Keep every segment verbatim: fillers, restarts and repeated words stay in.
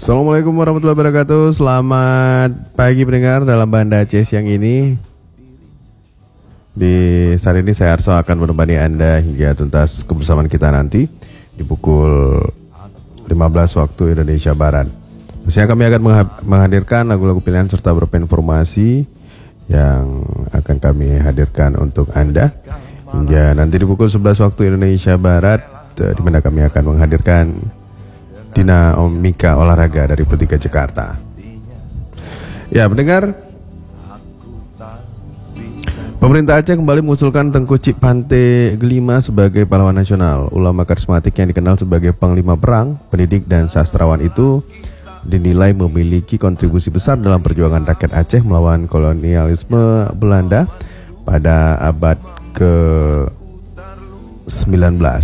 Assalamualaikum warahmatullahi wabarakatuh. Selamat pagi pendengar dalam Banda Aceh siang ini. Di saat ini saya Arso akan menemani Anda hingga tuntas kebersamaan kita nanti di pukul lima belas waktu Indonesia Barat. Biasanya kami akan menghadirkan lagu-lagu pilihan serta beberapa informasi yang akan kami hadirkan untuk Anda hingga nanti di pukul sebelas waktu Indonesia Barat, di mana kami akan menghadirkan Dina Omika Olahraga dari Pertiga Jakarta. Ya, pendengar, pemerintah Aceh kembali mengusulkan Tengku Cik Pante Gelima sebagai pahlawan nasional. Ulama karismatik yang dikenal sebagai panglima perang, pendidik dan sastrawan itu dinilai memiliki kontribusi besar dalam perjuangan rakyat Aceh melawan kolonialisme Belanda pada abad ke sembilan belas.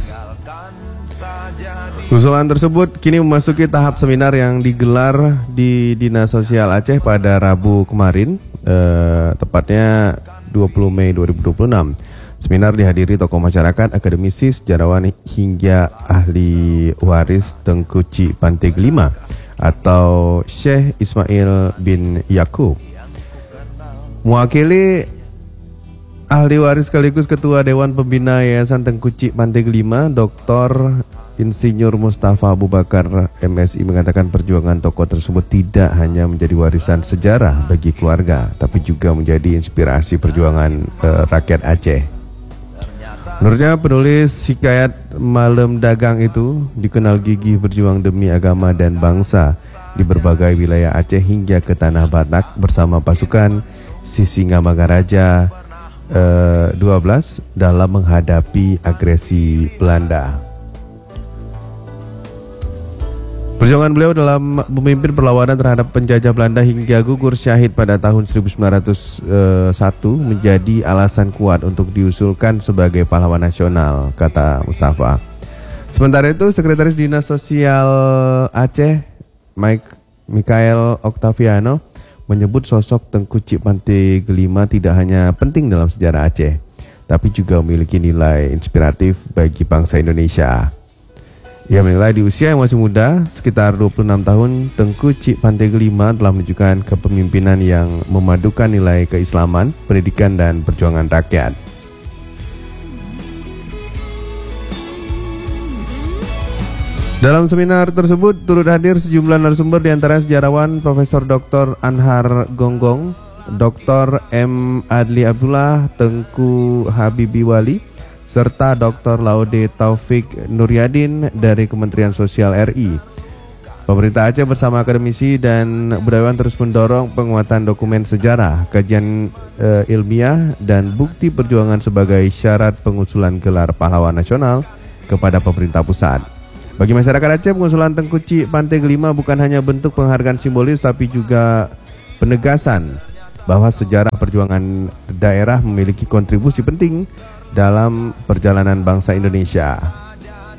Usulan tersebut kini memasuki tahap seminar yang digelar di Dinas Sosial Aceh pada Rabu kemarin, eh, tepatnya dua puluh Mei dua ribu dua puluh enam. Seminar dihadiri tokoh masyarakat, akademisi, sejarawan hingga ahli waris Tengku Cik Pante Gelima atau Syekh Ismail bin Yakub. Mewakili ahli waris sekaligus Ketua Dewan Pembina Yayasan Tengku Cik Pante Gelima, Doktor Insinyur Mustafa Abu Bakar M Si mengatakan perjuangan tokoh tersebut tidak hanya menjadi warisan sejarah bagi keluarga, tapi juga menjadi inspirasi perjuangan eh, rakyat Aceh. Menurutnya, penulis hikayat Malam Dagang itu dikenal gigih berjuang demi agama dan bangsa di berbagai wilayah Aceh hingga ke Tanah Batak bersama pasukan Sisingamangaraja eh, dua belas dalam menghadapi agresi Belanda. Perjuangan beliau dalam memimpin perlawanan terhadap penjajah Belanda hingga gugur syahid pada tahun seribu sembilan ratus satu menjadi alasan kuat untuk diusulkan sebagai pahlawan nasional, kata Mustafa. Sementara itu, Sekretaris Dinas Sosial Aceh, Mike Mikael Octaviano, menyebut sosok Tengku Cik Pante Gelima tidak hanya penting dalam sejarah Aceh, tapi juga memiliki nilai inspiratif bagi bangsa Indonesia. Ia menilai di usia yang masih muda, sekitar dua puluh enam tahun, Tengku Cik Pante Gelima telah menunjukkan kepemimpinan yang memadukan nilai keislaman, pendidikan, dan perjuangan rakyat. Dalam seminar tersebut turut hadir sejumlah narasumber diantara sejarawan Profesor Doktor Anhar Gonggong, Doktor M Adli Abdullah, Tengku Habibi Wali, serta Doktor Laude Taufik Nuryadin dari Kementerian Sosial R I. Pemerintah Aceh bersama akademisi dan budayawan terus mendorong penguatan dokumen sejarah, kajian e, ilmiah, dan bukti perjuangan sebagai syarat pengusulan gelar pahlawan nasional kepada pemerintah pusat. Bagi masyarakat Aceh, pengusulan Tengku Cik Pante Gelima bukan hanya bentuk penghargaan simbolis, tapi juga penegasan bahwa sejarah perjuangan daerah memiliki kontribusi penting dalam perjalanan bangsa Indonesia.